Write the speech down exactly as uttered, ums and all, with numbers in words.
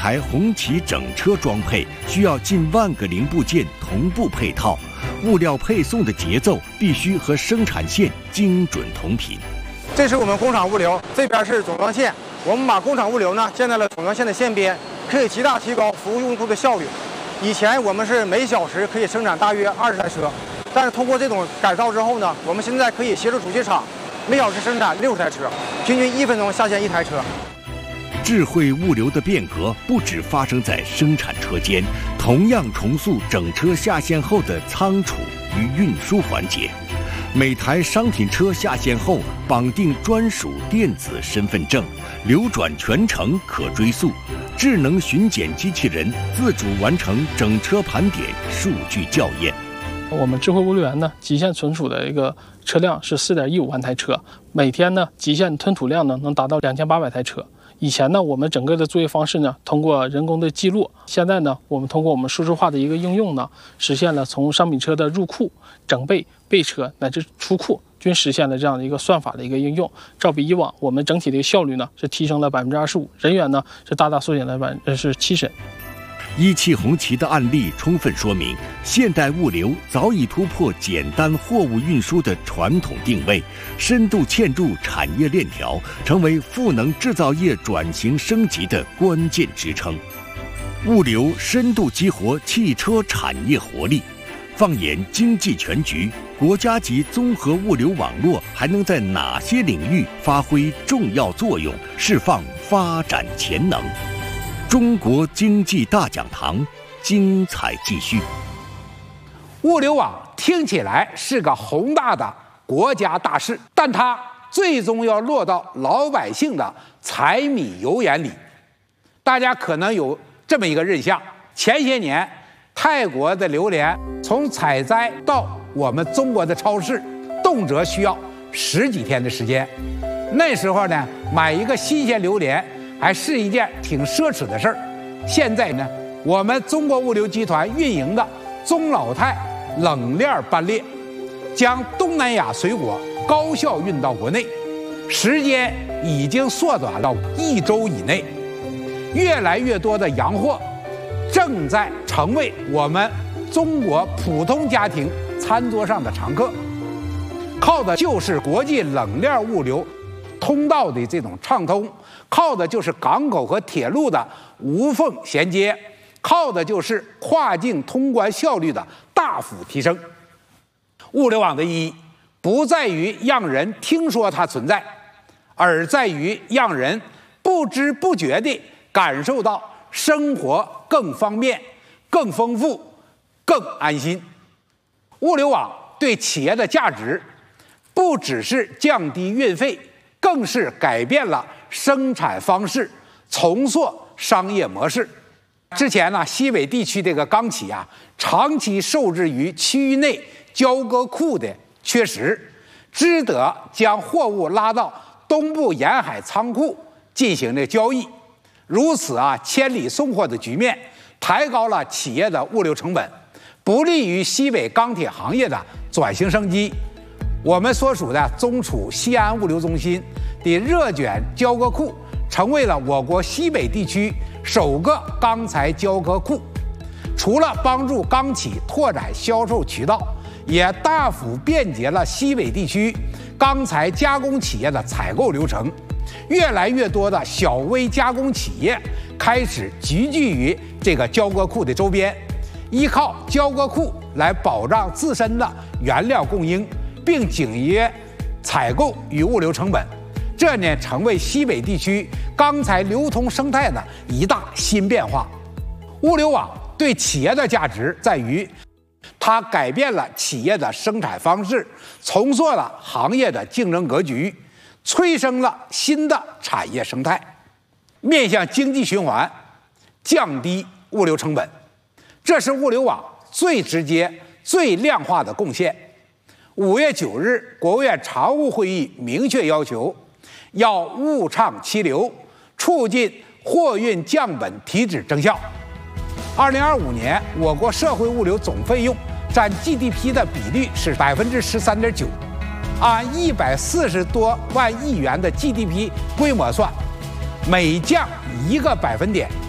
台红旗整车装配需要近万个零部件同步配套，物料配送的节奏必须和生产线精准同频。 这是我们工厂物流，这边是总装线。我们把工厂物流呢建在了总装线的线边，可以极大提高服务用户的效率。以前我们是每小时可以生产大约二十台车，但是通过这种改造之后呢，我们现在可以协助主机厂每小时生产六十台车，平均一分钟下线一台车。 智慧物流的变革不只发生在生产车间，同样重塑整车下线后的仓储与运输环节。每台商品车下线后，绑定专属电子身份证，流转全程可追溯。智能巡检机器人自主完成整车盘点、数据校验。 我们智慧物流园呢，极限存储的一个车辆是 四点一五万台车，每天呢极限吞吐量呢能达到两千八百台车。以前呢，我们整个的作业方式呢，通过人工的记录；现在呢，我们通过我们数字化的一个应用呢，实现了从商品车的入库、整备、备车乃至出库，均实现了这样的一个算法的一个应用。照比以往，我们整体的效率呢是提升了百分之二十五，人员呢是大大缩减了百分之是七十。 一汽红旗的案例充分说明，现代物流早已突破简单货物运输的传统定位，深度嵌入产业链条，成为赋能制造业转型升级的关键支撑。物流深度激活汽车产业活力。放眼经济全局，国家级综合物流网络还能在哪些领域发挥重要作用，释放发展潜能？中国经济大讲堂，精彩继续。 物流网听起来是个宏大的国家大事，但它最终要落到老百姓的柴米油盐里。大家可能有这么一个印象：前些年泰国的榴莲从采摘到我们中国的超市，动辄需要十几天的时间。那时候呢，买一个新鲜榴莲还是一件挺奢侈的事儿。现在呢，我们中国物流集团运营的中老泰冷链班列，将东南亚水果高效运到国内，时间已经缩短到一周以内。越来越多的洋货正在成为我们中国普通家庭餐桌上的常客，靠的就是国际冷链物流通道的这种畅通，靠的就是港口和铁路的无缝衔接，靠的就是跨境通关效率的大幅提升。物流网的意义不在于让人听说它存在，而在于让人不知不觉地感受到生活更方便、更丰富、更安心。物流网对企业的价值不只是降低运费，更是改变了生产方式，重塑商业模式。之前呢，西北地区这个钢企啊，长期受制于区域内交割库的缺失，只得将货物拉到东部沿海仓库进行了交易。如此啊，千里送货的局面抬高了企业的物流成本，不利于西北钢铁行业的转型升级。我们所属的中储西安物流中心的热卷交割库，成为了我国西北地区首个钢材交割库。除了帮助钢企拓展销售渠道，也大幅便捷了西北地区钢材加工企业的采购流程。越来越多的小微加工企业开始集聚于这个交割库的周边，依靠交割库来保障自身的原料供应，并紧约采购与物流成本。这呢，成为西北地区钢材流通生态的一大新变化。物流网对企业的价值在于，它改变了企业的生产方式，重塑了行业的竞争格局，催生了新的产业生态，面向经济循环，降低物流成本，这是物流网最直接、最量化的贡献。五月九日，国务院常务会议明确要求，要物畅其流，促进货运降本提质增效。二零二五年，我国社会物流总费用占 G D P 的比率是百分之十三点九。按一百四十多万亿元的 G D P 规模算，每降一个百分点，